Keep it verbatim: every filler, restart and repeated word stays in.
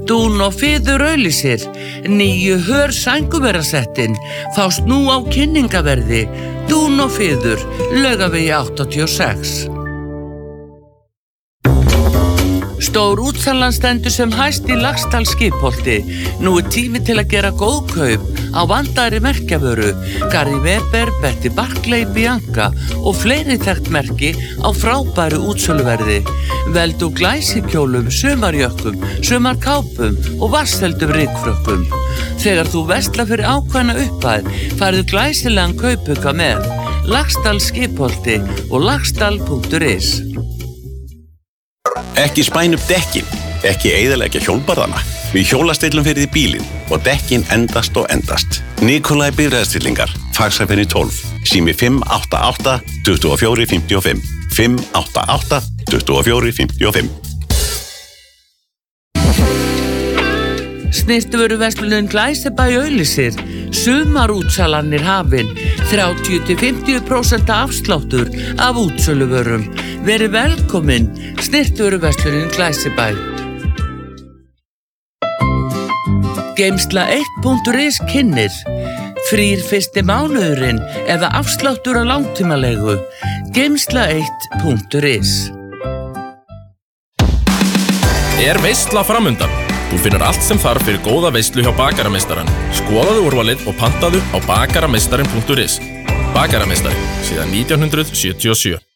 Dún og Fiður auglýsir. Nýju hör sænguverasettin fást nú á kynningaverði. Dún og Fiður, Laugavegi áttatíu og sex. Stór útsalan stendur sem hæst í Laxdal skipholti. Nú er tími til að gera góð kaup á vandaðri merkjavöru. Gary Weber, Betty Barclay, Bianca og fleiri þekkt merki á frábæru útsöluverði. Veldu glæsikjólum, sumarjökkum, sumarkápum og vatnsheldum rykfrökkum. Þegar þú verslar fyrir ákveðna upphæð, færðu glæsilegan kaupauka með. Laxdal skipholti og laxdal punktur is. Ekki spæn upp dekkin, ekki eyðileggja hjólbarðana. Við hjólastillum fyrir því bílinn og dekkin endast og endast. Nikolai bifreiðastillingar, Faxaferði tólf, sími fimm átta átta, tuttugu og fjögur, fimmtíu og fimm, fimm átta átta, tuttugu og fjögur, fimmtíu og fimm. Snyrtivöruverslunin Glæsibæ auglýsir. Sumarútsalanir hafin. þrjátíu til fimmtíu prósent afsláttur af útsöluvörum. Verið velkomin, Snyrtivöruverslunin Glæsibæ. Geymsla eitt punktur is kynnir. Frýr fyrsti mánuðurinn eða afsláttur á langtímalegu. Geymsla eitt punktur is. Er veisla framundan? Þú finnur allt sem þarf fyrir góða veislu hjá Bakarameistarann. Skoðaðu úrvalið og pantaðu á bakarameistarin punktur is. Bakarameistarin, síðan nítján hundruð sjötíu og sjö.